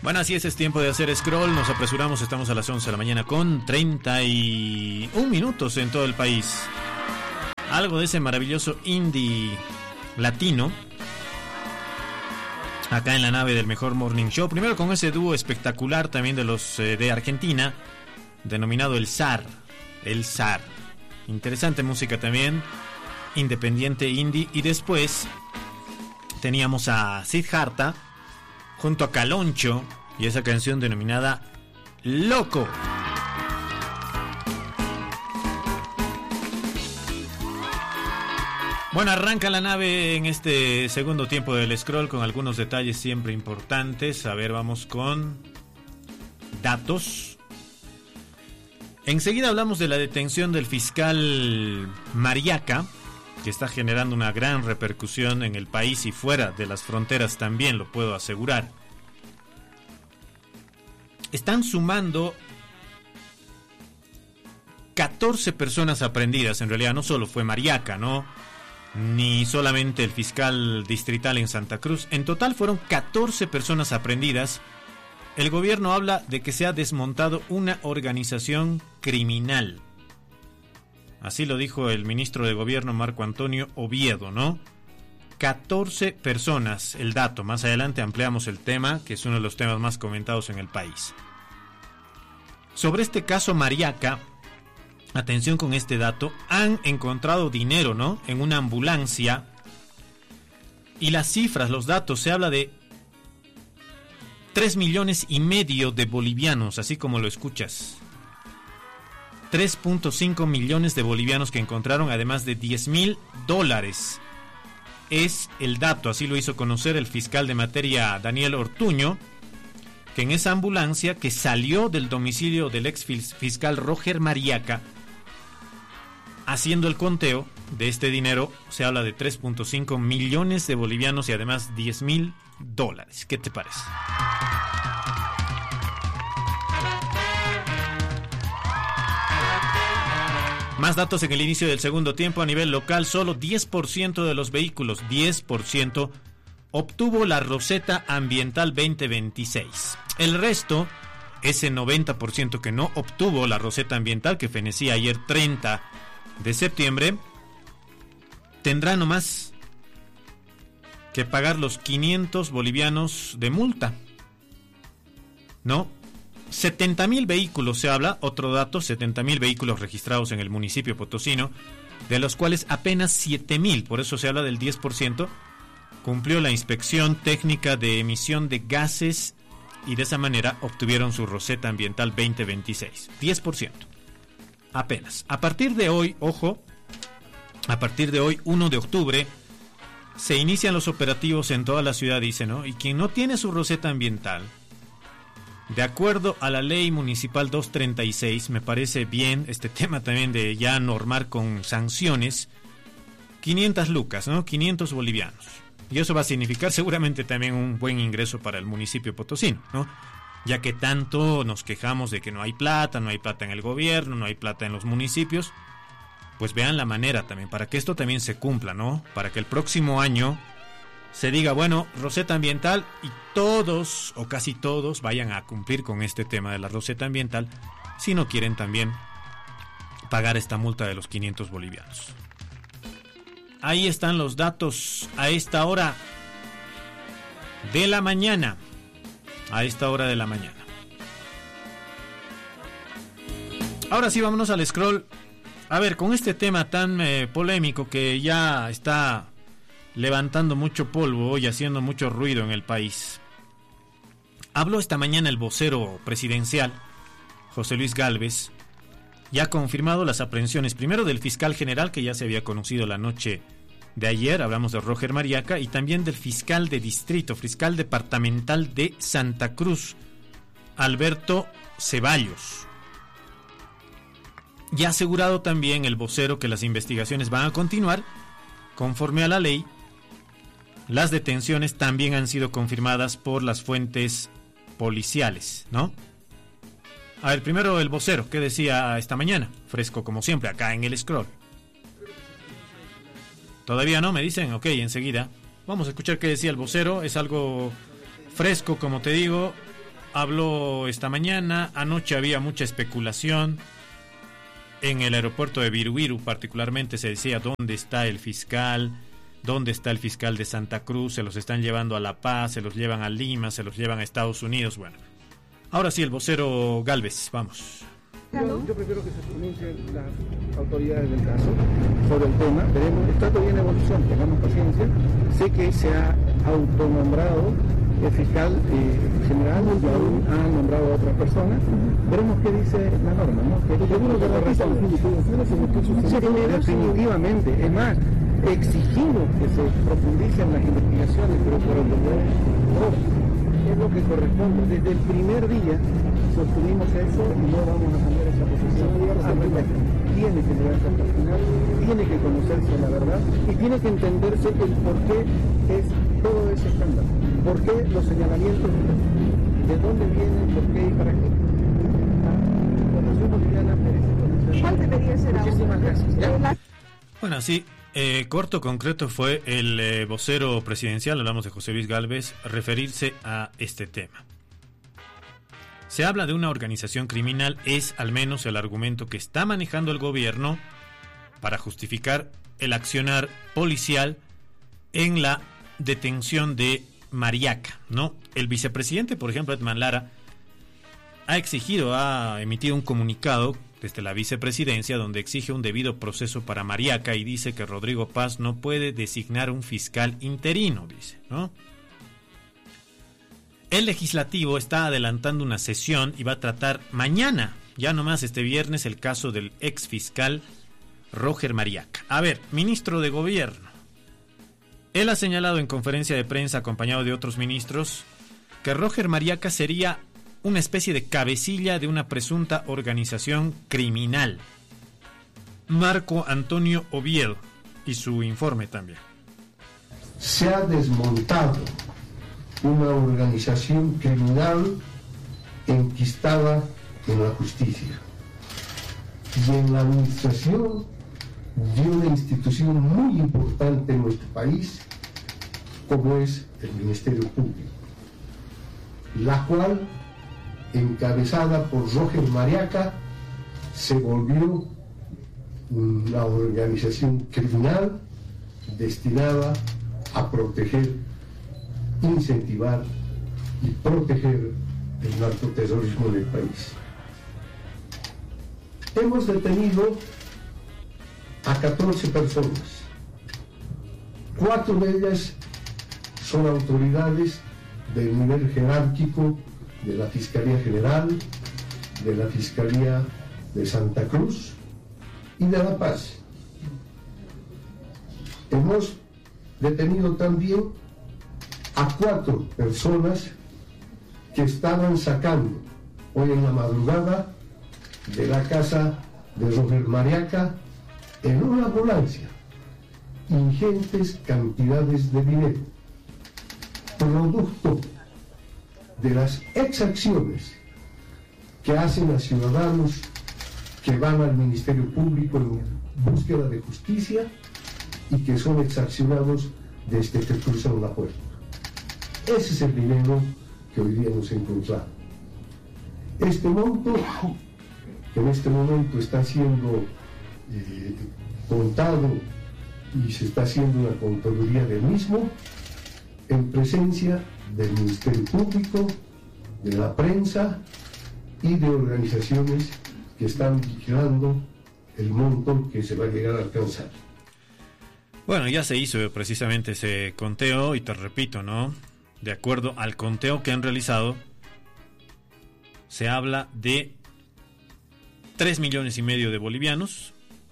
Bueno, así es tiempo de hacer scroll, nos apresuramos, estamos a las 11 de la mañana con 31 minutos en todo el país. Algo de ese maravilloso indie latino, acá en la nave del mejor morning show. Primero con ese dúo espectacular también de los de Argentina, denominado El Zar. El Zar. Interesante música también, independiente indie. Y después teníamos a Siddhartha junto a Caloncho y esa canción denominada Loco. Bueno, arranca la nave en este segundo tiempo del scroll con algunos detalles siempre importantes. A ver, vamos con datos. Enseguida hablamos de la detención del fiscal Mariaca, que está generando una gran repercusión en el país y fuera de las fronteras también, lo puedo asegurar. Están sumando 14 personas aprehendidas, en realidad no solo fue Mariaca, ¿no? Ni solamente el fiscal distrital en Santa Cruz. En total fueron 14 personas aprehendidas. El gobierno habla de que se ha desmontado una organización criminal. Así lo dijo el ministro de Gobierno Marco Antonio Oviedo, ¿no? 14 personas, el dato. Más adelante ampliamos el tema, que es uno de los temas más comentados en el país. Sobre este caso Mariaca, atención con este dato, han encontrado dinero, ¿no? En una ambulancia. Y las cifras, los datos, se habla de 3,5 millones de bolivianos, así como lo escuchas. 3.5 millones de bolivianos que encontraron, además de $10,000. Es el dato, así lo hizo conocer el fiscal de materia Daniel Ortuño, que en esa ambulancia que salió del domicilio del ex fiscal Roger Mariaca, haciendo el conteo de este dinero, se habla de 3.5 millones de bolivianos y además $10,000. ¿Qué te parece? Más datos en el inicio del segundo tiempo. A nivel local, solo 10% de los vehículos, 10%, obtuvo la Roseta Ambiental 2026. El resto, ese 90% que no obtuvo la Roseta Ambiental, que fenecía ayer 30 de septiembre, tendrá nomás que pagar los 500 bolivianos de multa. ¿No? 70,000 vehículos se habla, otro dato, 70,000 vehículos registrados en el municipio potosino, de los cuales apenas 7,000, por eso se habla del 10%, cumplió la inspección técnica de emisión de gases y de esa manera obtuvieron su Roseta Ambiental 2026. 10%. Apenas. A partir de hoy, ojo, a partir de hoy, 1 de octubre, se inician los operativos en toda la ciudad, dice, ¿no? Y quien no tiene su Roseta Ambiental, de acuerdo a la ley municipal 236, me parece bien este tema también de ya normar con sanciones, 500 lucas, ¿no? 500 bolivianos. Y eso va a significar seguramente también un buen ingreso para el municipio potosino, ¿no? Ya que tanto nos quejamos de que no hay plata en el gobierno, no hay plata en los municipios, pues vean la manera también, para que esto también se cumpla, ¿no? Para que el próximo año se diga, bueno, Roseta Ambiental, y todos o casi todos vayan a cumplir con este tema de la Roseta Ambiental, si no quieren también pagar esta multa de los 500 bolivianos. Ahí están los datos a esta hora de la mañana. A esta hora de la mañana. Ahora sí, vámonos al scroll. A ver, con este tema tan polémico que ya está levantando mucho polvo y haciendo mucho ruido en el país. Habló esta mañana el vocero presidencial, José Luis Gálvez, y ha confirmado las aprehensiones, primero del fiscal general, que ya se había conocido la noche de ayer, hablamos de Roger Mariaca, y también del fiscal de distrito, fiscal departamental de Santa Cruz, Alberto Ceballos. Y ha asegurado también el vocero que las investigaciones van a continuar conforme a la ley. Las detenciones también han sido confirmadas por las fuentes policiales, ¿no? A ver, primero el vocero, ¿qué decía esta mañana? Fresco como siempre, acá en el scroll. ¿Todavía no? ¿Me dicen? Ok, enseguida. Vamos a escuchar qué decía el vocero. Es algo fresco, como te digo. habló esta mañana. Anoche había mucha especulación. En el aeropuerto de Viruiru particularmente se decía dónde está el fiscal, dónde está el fiscal de Santa Cruz, se los están llevando a La Paz, se los llevan a Lima, se los llevan a Estados Unidos. Bueno, ahora sí, el vocero Gálvez, vamos. Yo prefiero que se pronuncien las autoridades del caso sobre el tema. Veremos, está todavía en evolución, tengamos paciencia. Sé que se ha autonombrado el fiscal general y aún ha nombrado a otras personas. Veremos qué dice la norma, ¿no? Seguro que definitivamente, es más, exigimos que se profundicen las investigaciones, pero por el es lo que corresponde. Desde el primer día sostuvimos eso y no vamos a cambiar esa posición. Tiene que llegarse hasta el final, tiene que conocerse la verdad y tiene que entenderse el por qué es todo ese escándalo, por qué los señalamientos, de dónde vienen, por qué y para qué. La información boliviana merece. ¿Cuál debería ser ahora? Muchísimas gracias. Bueno, sí. Corto, concreto fue el vocero presidencial, hablamos de José Luis Gálvez, referirse a este tema. Se habla de una organización criminal, es al menos el argumento que está manejando el gobierno para justificar el accionar policial en la detención de Mariaca, ¿no? El vicepresidente, por ejemplo, Edman Lara, ha emitido un comunicado desde la vicepresidencia donde exige un debido proceso para Mariaca y dice que Rodrigo Paz no puede designar un fiscal interino, dice, ¿no? El legislativo está adelantando una sesión y va a tratar mañana, ya nomás este viernes, el caso del ex fiscal Roger Mariaca. A ver, ministro de Gobierno. Él ha señalado en conferencia de prensa acompañado de otros ministros que Roger Mariaca sería una especie de cabecilla de una presunta organización criminal. Marco Antonio Oviedo y su informe también. Se ha desmontado una organización criminal enquistada en la justicia y en la administración de una institución muy importante en nuestro país, como es el Ministerio Público, la cual, encabezada por Roger Mariaca, se volvió una organización criminal destinada a proteger, incentivar y proteger el narcoterrorismo en el país. Hemos detenido a 14 personas. 4 de ellas son autoridades del nivel jerárquico de la Fiscalía General, de la Fiscalía de Santa Cruz y de La Paz. Hemos detenido también a 4 personas que estaban sacando hoy en la madrugada de la casa de Roger Mariaca en una ambulancia ingentes cantidades de dinero, producto de las exacciones que hacen a ciudadanos que van al Ministerio Público en búsqueda de justicia y que son exaccionados desde que cruzan la puerta. Ese es el dinero que hoy día nos encontramos. Este monto, que en este momento está siendo contado y se está haciendo una contaduría del mismo, en presencia del Ministerio Público, de la prensa y de organizaciones que están vigilando el monto que se va a llegar a alcanzar. Bueno, ya se hizo precisamente ese conteo y te repito, ¿no? De acuerdo al conteo que han realizado, se habla de 3,5 millones de bolivianos,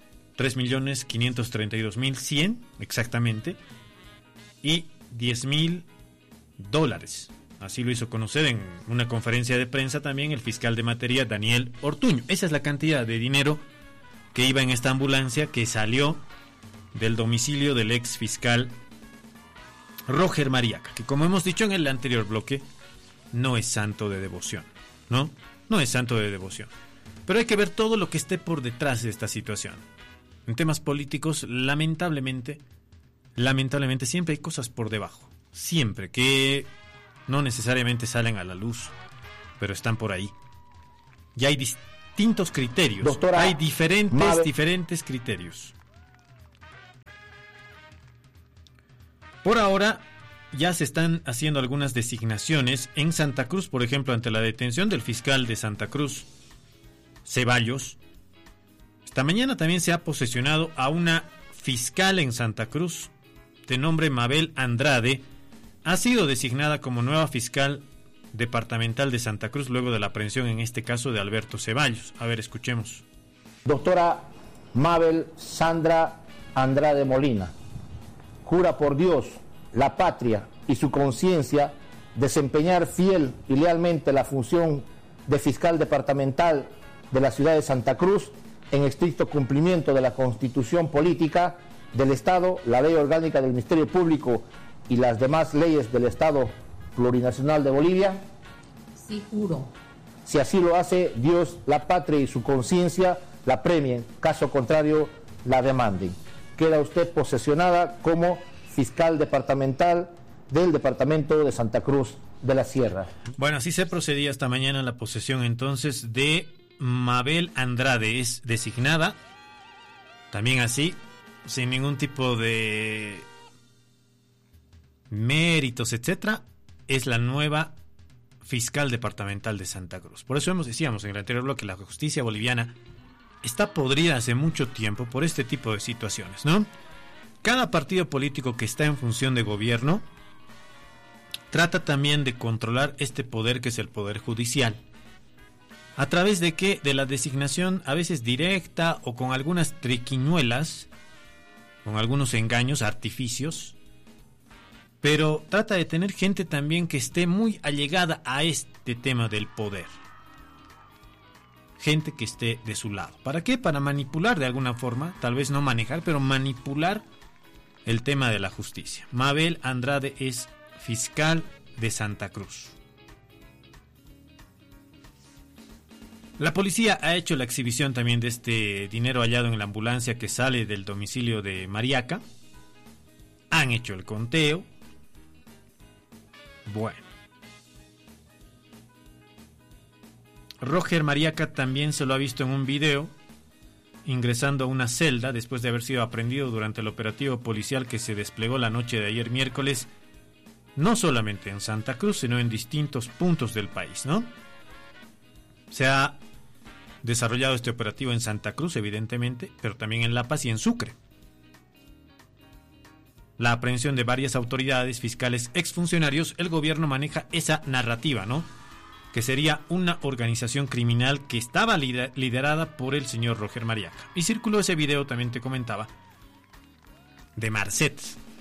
3,532,100 exactamente, y $10,000. Así lo hizo conocer en una conferencia de prensa también el fiscal de materia Daniel Ortuño. Esa es la cantidad de dinero que iba en esta ambulancia que salió del domicilio del ex fiscal Roger Mariaca, que como hemos dicho en el anterior bloque, no es santo de devoción, ¿no? No es santo de devoción. Pero hay que ver todo lo que esté por detrás de esta situación. En temas políticos, lamentablemente siempre hay cosas por debajo. Siempre, que no necesariamente salen a la luz. pero están por ahí. Y hay distintos criterios. Doctora, hay diferentes criterios. Por ahora ya se están haciendo algunas designaciones en Santa Cruz, por ejemplo, ante la detención del fiscal de Santa Cruz, Ceballos. Esta mañana también se ha posesionado a una fiscal en Santa Cruz, de nombre Mabel Andrade. Ha sido designada como nueva fiscal departamental de Santa Cruz luego de la aprehensión, en este caso, de Alberto Ceballos. A ver, escuchemos. Doctora Mabel Sandra Andrade Molina, jura por Dios, la patria y su conciencia desempeñar fiel y lealmente la función de fiscal departamental de la ciudad de Santa Cruz en estricto cumplimiento de la Constitución Política del Estado, la Ley Orgánica del Ministerio Público y las demás leyes del Estado Plurinacional de Bolivia. Sí, juro. Si así lo hace, Dios, la patria y su conciencia la premien, caso contrario, la demanden. Queda usted posesionada como fiscal departamental del departamento de Santa Cruz de la Sierra. Bueno, así se procedía esta mañana la posesión entonces de Mabel Andrade. Es designada también así, sin ningún tipo de méritos, etcétera. Es la nueva fiscal departamental de Santa Cruz. Por eso decíamos en el anterior bloque, la justicia boliviana está podrida hace mucho tiempo por este tipo de situaciones, ¿no? Cada partido político que está en función de gobierno trata también de controlar este poder que es el poder judicial. ¿A través de qué? De la designación a veces directa o con algunas triquiñuelas, con algunos engaños, artificios, pero trata de tener gente también que esté muy allegada a este tema del poder. Gente que esté de su lado. ¿Para qué? Para manipular de alguna forma, tal vez no manejar, pero manipular el tema de la justicia. Mabel Andrade es fiscal de Santa Cruz. La policía ha hecho la exhibición también de este dinero hallado en la ambulancia que sale del domicilio de Mariaca. Han hecho el conteo. Bueno. Roger Mariaca también se lo ha visto en un video ingresando a una celda después de haber sido aprehendido durante el operativo policial que se desplegó la noche de ayer miércoles, no solamente en Santa Cruz, sino en distintos puntos del país, ¿no? Se ha desarrollado este operativo en Santa Cruz, evidentemente, pero también en La Paz y en Sucre. La aprehensión de varias autoridades, fiscales, exfuncionarios, el gobierno maneja esa narrativa, ¿no? Que sería una organización criminal que estaba liderada por el señor Roger Mariaca. Y circuló ese video, también te comentaba, de Marcet.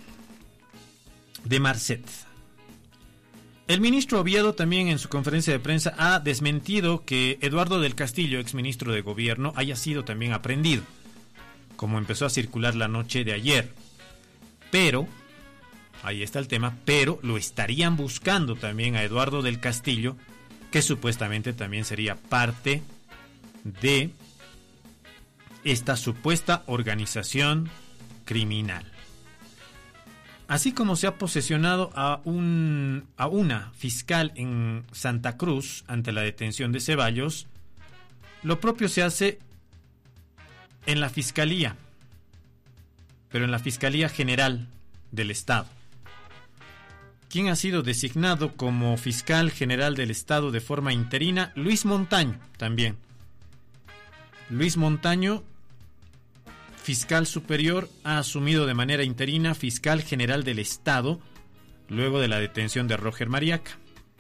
El ministro Oviedo también en su conferencia de prensa ha desmentido que Eduardo del Castillo, exministro de Gobierno, haya sido también aprehendido, como empezó a circular la noche de ayer. Pero, ahí está el tema, pero lo estarían buscando también a Eduardo del Castillo, que supuestamente también sería parte de esta supuesta organización criminal. Así como se ha posesionado a una fiscal en Santa Cruz ante la detención de Ceballos, lo propio se hace en la Fiscalía, pero en la Fiscalía General del Estado. ¿Quién ha sido designado como fiscal general del Estado de forma interina? Luis Montaño, también. Luis Montaño, fiscal superior, ha asumido de manera interina fiscal general del Estado luego de la detención de Roger Mariaca.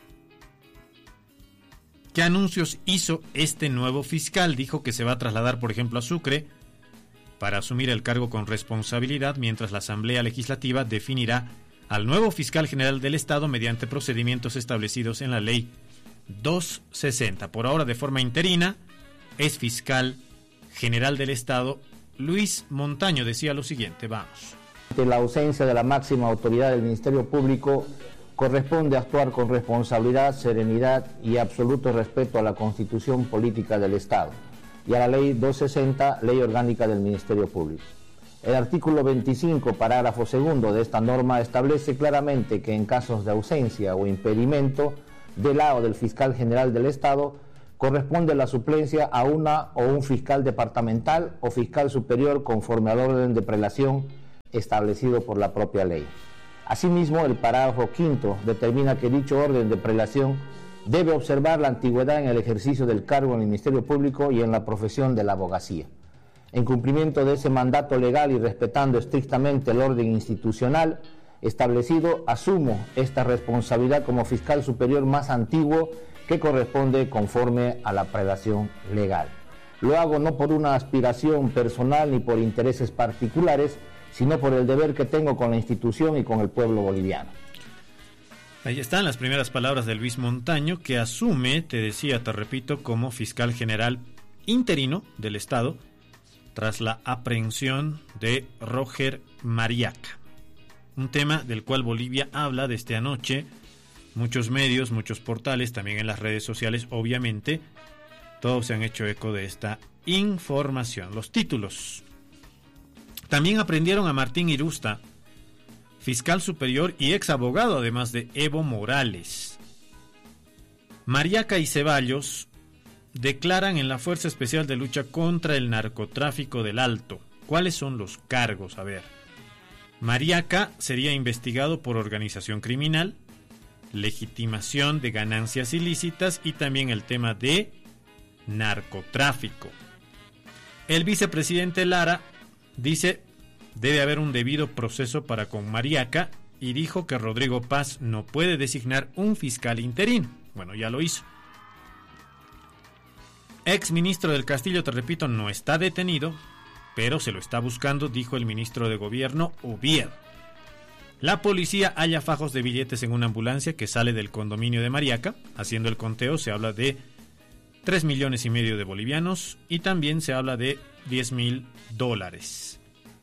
¿Qué anuncios hizo este nuevo fiscal? Dijo que se va a trasladar, por ejemplo, a Sucre para asumir el cargo con responsabilidad, mientras la Asamblea Legislativa definirá al nuevo fiscal general del Estado mediante procedimientos establecidos en la Ley 260. Por ahora, de forma interina, es fiscal general del Estado. Luis Montaño decía lo siguiente, vamos. Ante la ausencia de la máxima autoridad del Ministerio Público, corresponde actuar con responsabilidad, serenidad y absoluto respeto a la Constitución Política del Estado y a la Ley 260, Ley Orgánica del Ministerio Público. El artículo 25, parágrafo segundo de esta norma establece claramente que en casos de ausencia o impedimento, del lado del fiscal general del Estado, corresponde la suplencia a una o un fiscal departamental o fiscal superior conforme al orden de prelación establecido por la propia ley. Asimismo, el parágrafo 5º determina que dicho orden de prelación debe observar la antigüedad en el ejercicio del cargo en el Ministerio Público y en la profesión de la abogacía. En cumplimiento de ese mandato legal y respetando estrictamente el orden institucional establecido, asumo esta responsabilidad como fiscal superior más antiguo que corresponde conforme a la prelación legal. Lo hago no por una aspiración personal ni por intereses particulares, sino por el deber que tengo con la institución y con el pueblo boliviano. Ahí están las primeras palabras de Luis Montaño, que asume, te decía, te repito, como fiscal general interino del Estado, tras la aprehensión de Roger Mariaca. Un tema del cual Bolivia habla desde anoche. Muchos medios, muchos portales, también en las redes sociales, obviamente, todos se han hecho eco de esta información. Los títulos. También aprendieron a Martín Irusta, fiscal superior y ex abogado, además de Evo Morales. Mariaca y Ceballos declaran en la Fuerza Especial de Lucha contra el Narcotráfico del Alto. ¿Cuáles son los cargos? A ver. Mariaca sería investigado por organización criminal, legitimación de ganancias ilícitas y también el tema de narcotráfico. El vicepresidente Lara dice debe haber un debido proceso para con Mariaca y dijo que Rodrigo Paz no puede designar un fiscal interino. Bueno, ya lo hizo. Ex ministro del Castillo, te repito, no está detenido, pero se lo está buscando, dijo el ministro de Gobierno, Oviedo. La policía halla fajos de billetes en una ambulancia que sale del condominio de Mariaca. Haciendo el conteo se habla de 3,5 millones de bolivianos y también se habla de $10,000.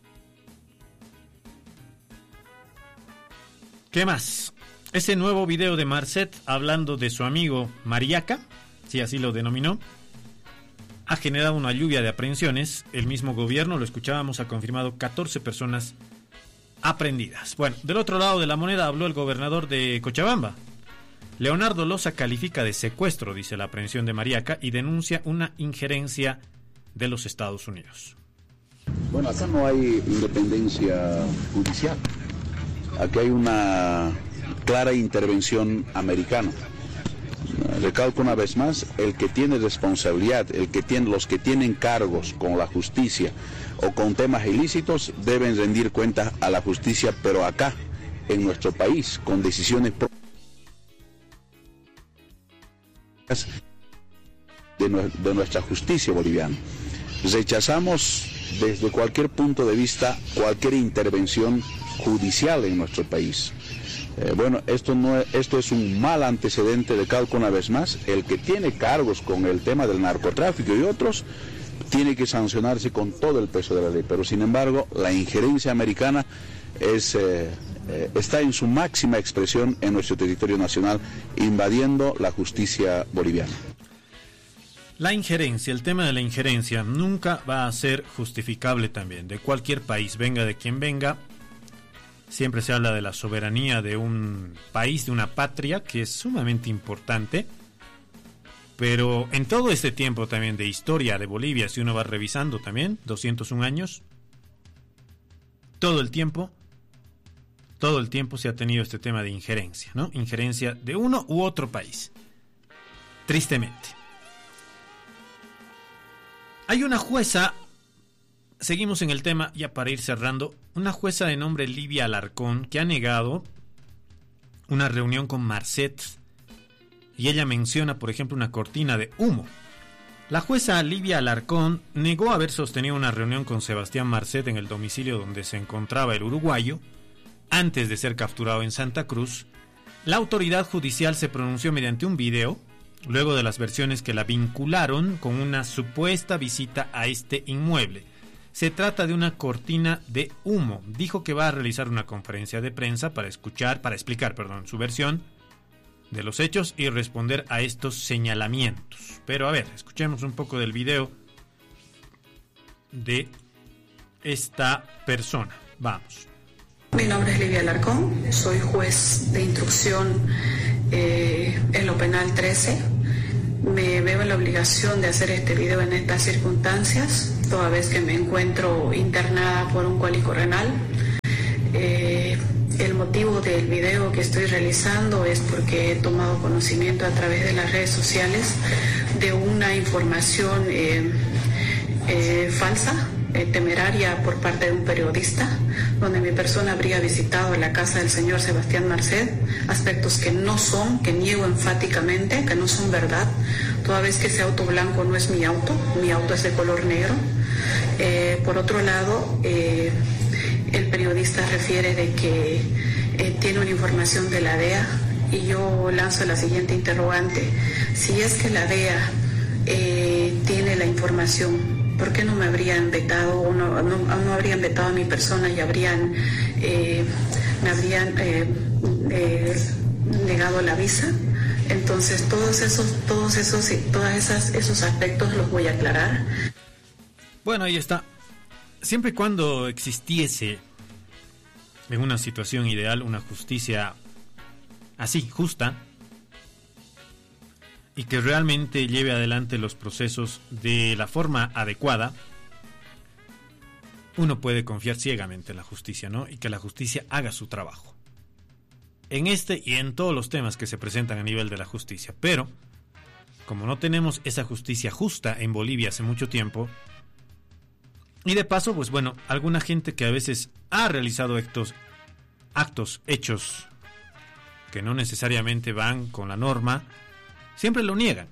¿Qué más? Ese nuevo video de Marcet hablando de su amigo Mariaca, si así lo denominó, ha generado una lluvia de aprehensiones. El mismo gobierno, lo escuchábamos, ha confirmado 14 personas aprehendidas. Bueno, del otro lado de la moneda habló el gobernador de Cochabamba. Leonardo Loza califica de secuestro, dice, la aprehensión de Mariaca y denuncia una injerencia de los Estados Unidos. Bueno, acá no hay independencia judicial. Aquí hay una clara intervención americana. Recalco una vez más, el que tiene responsabilidad, los que tienen cargos con la justicia o con temas ilícitos deben rendir cuentas a la justicia, pero acá, en nuestro país, con decisiones de nuestra justicia boliviana. Rechazamos desde cualquier punto de vista cualquier intervención judicial en nuestro país. Bueno, esto es un mal antecedente, recalco una vez más, el que tiene cargos con el tema del narcotráfico y otros tiene que sancionarse con todo el peso de la ley, pero sin embargo la injerencia americana está en su máxima expresión en nuestro territorio nacional, invadiendo la justicia boliviana. La injerencia, el tema de la injerencia nunca va a ser justificable también, de cualquier país, venga de quien venga. Siempre se habla de la soberanía de un país, de una patria, que es sumamente importante. Pero en todo este tiempo también de historia de Bolivia, si uno va revisando también, 201 años, todo el tiempo se ha tenido este tema de injerencia, ¿no? Injerencia de uno u otro país. Tristemente. Hay una jueza, seguimos en el tema ya para ir cerrando, una jueza de nombre Livia Alarcón que ha negado una reunión con Marcet y ella menciona, por ejemplo, una cortina de humo. La jueza Livia Alarcón negó haber sostenido una reunión con Sebastián Marcet en el domicilio donde se encontraba el uruguayo antes de ser capturado en Santa Cruz. La autoridad judicial se pronunció mediante un video luego de las versiones que la vincularon con una supuesta visita a este inmueble. Se trata de una cortina de humo. Dijo que va a realizar una conferencia de prensa para explicar su versión de los hechos y responder a estos señalamientos. Pero a ver, escuchemos un poco del video de esta persona. Vamos. Mi nombre es Livia Alarcón, soy juez de instrucción en lo penal 13. Me veo en la obligación de hacer este video en estas circunstancias, toda vez que me encuentro internada por un cólico renal. El motivo del video que estoy realizando es porque he tomado conocimiento a través de las redes sociales de una información falsa, temeraria por parte de un periodista, donde mi persona habría visitado la casa del señor Sebastián Marcet, aspectos que niego enfáticamente, que no son verdad, toda vez que ese auto blanco no es mi auto es de color negro. Por otro lado, el periodista refiere de que tiene una información de la DEA, y yo lanzo la siguiente interrogante: si es que la DEA tiene la información, ¿por qué no me habrían vetado o no habrían vetado a mi persona y me habrían negado la visa? Entonces todos esos aspectos los voy a aclarar. Bueno, ahí está. Siempre y cuando existiese en una situación ideal una justicia así, justa, y que realmente lleve adelante los procesos de la forma adecuada, uno puede confiar ciegamente en la justicia, ¿no? Y que la justicia haga su trabajo. En este y en todos los temas que se presentan a nivel de la justicia. Pero, como no tenemos esa justicia justa en Bolivia hace mucho tiempo, y de paso, pues bueno, alguna gente que a veces ha realizado hechos que no necesariamente van con la norma, siempre lo niegan,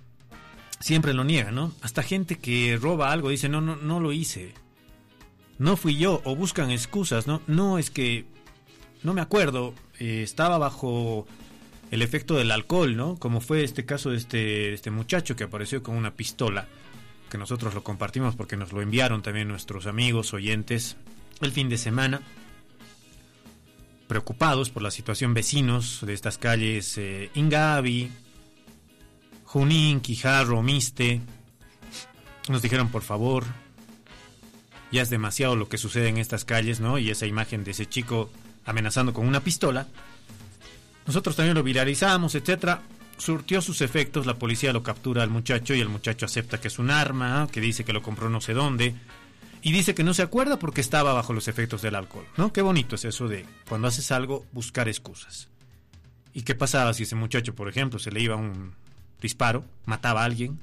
¿no? Hasta gente que roba algo dice, no lo hice, no fui yo, o buscan excusas, no, es que no me acuerdo, estaba bajo el efecto del alcohol, ¿no? Como fue este caso de este muchacho que apareció con una pistola, que nosotros lo compartimos porque nos lo enviaron también nuestros amigos oyentes el fin de semana, preocupados por la situación, vecinos de estas calles Ingavi, Junín, Quijarro, Miste. Nos dijeron, por favor, ya es demasiado lo que sucede en estas calles, ¿no? Y esa imagen de ese chico amenazando con una pistola, nosotros también lo viralizamos, etcétera. Surtió sus efectos, la policía lo captura al muchacho y el muchacho acepta que es un arma, que dice que lo compró no sé dónde, y dice que no se acuerda porque estaba bajo los efectos del alcohol, ¿no? Qué bonito es eso de cuando haces algo buscar excusas. ¿Y qué pasaba si ese muchacho, por ejemplo, se le iba un disparo, mataba a alguien,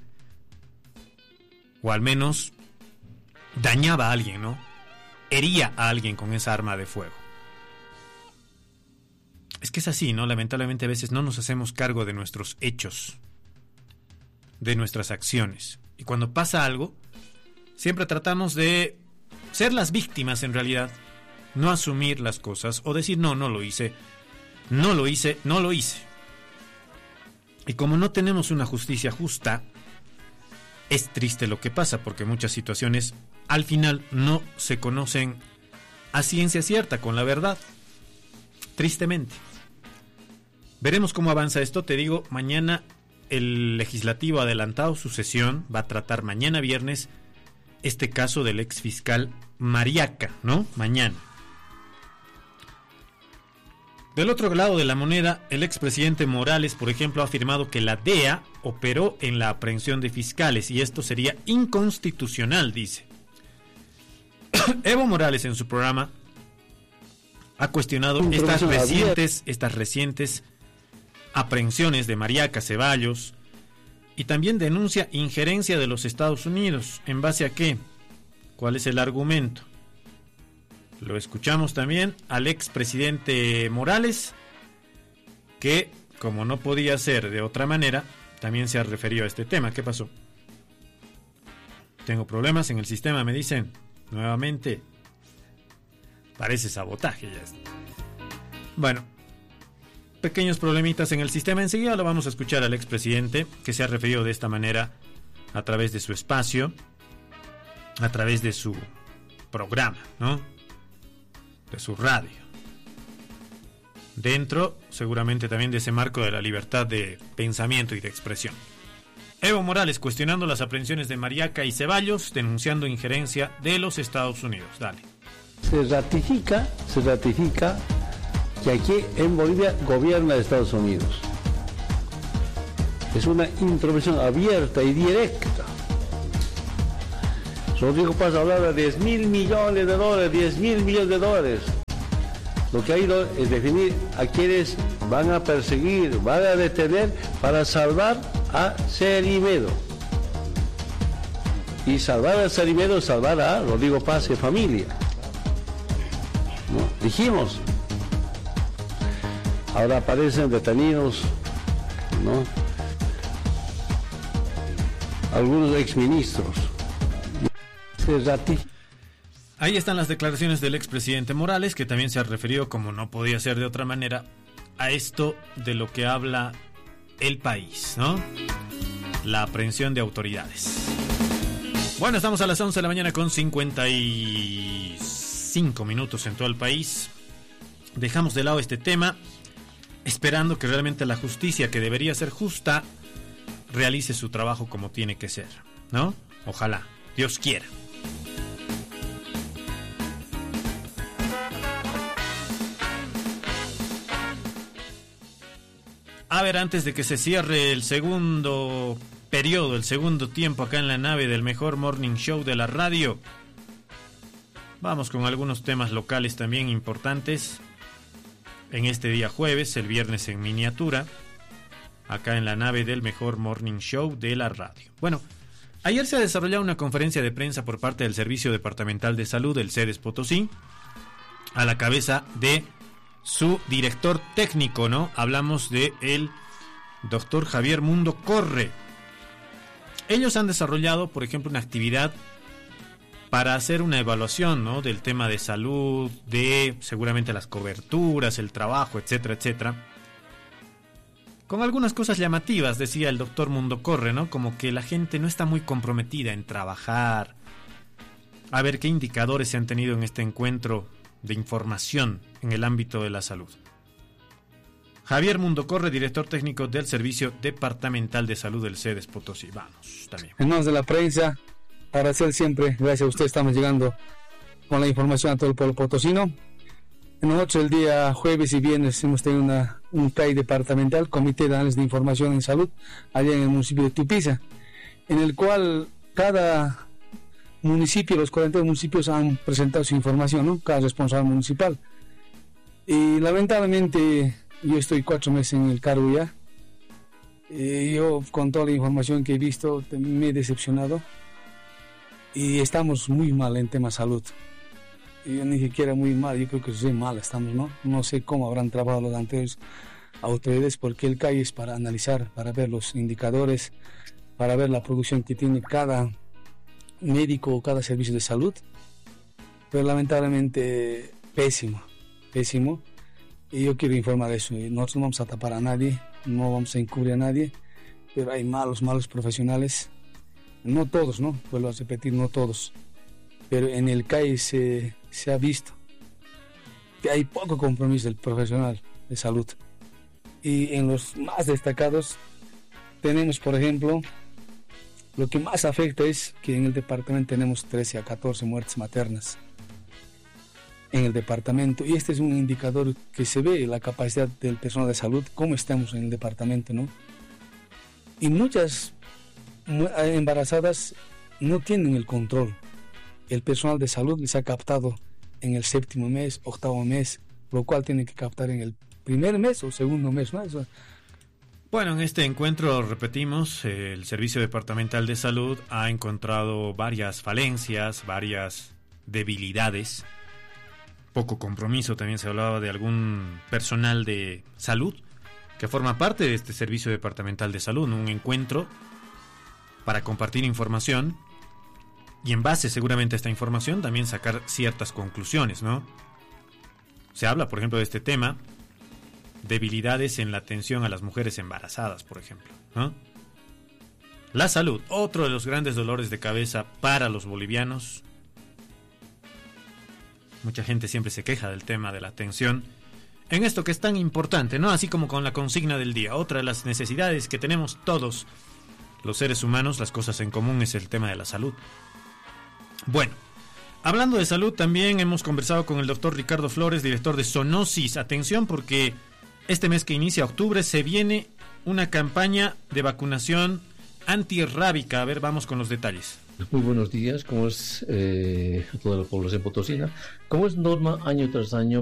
o al menos dañaba a alguien, ¿no? Hería a alguien con esa arma de fuego? Es que es así, ¿no? Lamentablemente a veces no nos hacemos cargo de nuestros hechos, de nuestras acciones. Y cuando pasa algo, siempre tratamos de ser las víctimas en realidad, no asumir las cosas o decir, no lo hice. Y como no tenemos una justicia justa, es triste lo que pasa, porque muchas situaciones al final no se conocen a ciencia cierta, con la verdad. Tristemente. Veremos cómo avanza esto. Te digo, mañana el legislativo ha adelantado su sesión, va a tratar mañana viernes este caso del ex fiscal Mariaca, ¿no? Mañana. Del otro lado de la moneda, el expresidente Morales, por ejemplo, ha afirmado que la DEA operó en la aprehensión de fiscales y esto sería inconstitucional, dice. Evo Morales en su programa ha cuestionado estas recientes aprehensiones de Mariaca, Ceballos, y también denuncia injerencia de los Estados Unidos. ¿En base a qué? ¿Cuál es el argumento? Lo escuchamos también al expresidente Morales, que, como no podía ser de otra manera, también se ha referido a este tema. ¿Qué pasó? Tengo problemas en el sistema, me dicen. Nuevamente. Parece sabotaje ya. Bueno, pequeños problemitas en el sistema. Enseguida lo vamos a escuchar al expresidente, que se ha referido de esta manera a través de su espacio, a través de su programa, ¿no? De su radio. Dentro, seguramente también de ese marco de la libertad de pensamiento y de expresión. Evo Morales cuestionando las aprehensiones de Mariaca y Ceballos, denunciando injerencia de los Estados Unidos. Dale. Se ratifica que aquí en Bolivia gobierna Estados Unidos. Es una intromisión abierta y directa. Rodrigo Paz hablaba de 10.000 millones de dólares, 10.000 millones de dólares. Lo que ha ido es definir a quienes van a perseguir, van a detener para salvar a Cerimedo. Y salvar a Cerimedo, salvar a Rodrigo Paz y familia. ¿No? Dijimos. Ahora aparecen detenidos, ¿no? Algunos exministros. Ahí están las declaraciones del expresidente Morales, que también se ha referido, como no podía ser de otra manera, a esto de lo que habla el país, ¿no? La aprehensión de autoridades. Bueno, estamos a las 11 de la mañana con 55 minutos en todo el país. Dejamos de lado este tema, esperando que realmente la justicia, que debería ser justa, realice su trabajo como tiene que ser, ¿no? Ojalá, Dios quiera. A ver, antes de que se cierre el segundo periodo, el segundo tiempo acá en la nave del mejor morning show de la radio, vamos con algunos temas locales también importantes. En este día jueves, el viernes en miniatura, acá en la nave del mejor morning show de la radio. Bueno, ayer se ha desarrollado una conferencia de prensa por parte del Servicio Departamental de Salud del CEDES Potosí, a la cabeza de su director técnico, ¿no? Hablamos de el doctor Javier Mundo Corre. Ellos han desarrollado, por ejemplo, una actividad para hacer una evaluación, ¿no?, del tema de salud, de seguramente las coberturas, el trabajo, etcétera, etcétera. Con algunas cosas llamativas, decía el doctor Mundo Corre, ¿no? Como que la gente no está muy comprometida en trabajar. A ver qué indicadores se han tenido en este encuentro de información en el ámbito de la salud. Javier Mundo Corre, director técnico del Servicio Departamental de Salud del CEDES Potosí. Vamos, también. En nombre de la prensa, agradecer siempre, gracias a usted estamos llegando con la información a todo el pueblo potosino. Nosotros el día jueves y viernes hemos tenido un CAI departamental, Comité de Análisis de Información en Salud, allá en el municipio de Tupiza, en el cual cada municipio, los 42 municipios han presentado su información, ¿no? Cada responsable municipal. Y lamentablemente yo estoy 4 meses en el cargo ya. Yo con toda la información que he visto me he decepcionado y estamos muy mal en tema salud. Yo ni siquiera muy mal, yo creo que sí mal estamos, ¿no? No sé cómo habrán trabajado los anteriores autoridades, porque el CAI es para analizar, para ver los indicadores, para ver la producción que tiene cada médico o cada servicio de salud, pero lamentablemente pésimo, y yo quiero informar de eso. Nosotros no vamos a tapar a nadie, no vamos a encubrir a nadie, pero hay malos profesionales, no todos, ¿no? Vuelvo a repetir, no todos, pero en el CAI se ha visto que hay poco compromiso del profesional de salud, y en los más destacados tenemos, por ejemplo, lo que más afecta es que en el departamento tenemos 13 a 14 muertes maternas en el departamento, y este es un indicador que se ve la capacidad del personal de salud, cómo estamos en el departamento, ¿no? Y muchas embarazadas no tienen el control. El personal de salud les ha captado en el 7º mes, 8º mes, lo cual tiene que captar en el 1er mes o 2º mes, ¿no? Eso. Bueno, en este encuentro, repetimos, el Servicio Departamental de Salud ha encontrado varias falencias, varias debilidades, poco compromiso. También se hablaba de algún personal de salud que forma parte de este Servicio Departamental de Salud, un encuentro para compartir información y en base seguramente a esta información también sacar ciertas conclusiones, ¿no? Se habla, por ejemplo, de este tema, debilidades en la atención a las mujeres embarazadas, por ejemplo, ¿no? La salud, otro de los grandes dolores de cabeza para los bolivianos. Mucha gente siempre se queja del tema de la atención en esto que es tan importante, ¿no? Así como con la consigna del día. Otra de las necesidades que tenemos todos los seres humanos, las cosas en común, es el tema de la salud. Bueno, hablando de salud, también hemos conversado con el doctor Ricardo Flores, director de Zoonosis. Atención, porque este mes que inicia octubre se viene una campaña de vacunación antirrábica. A ver, vamos con los detalles. Muy buenos días, como es a toda la población potosina. Como es norma, año tras año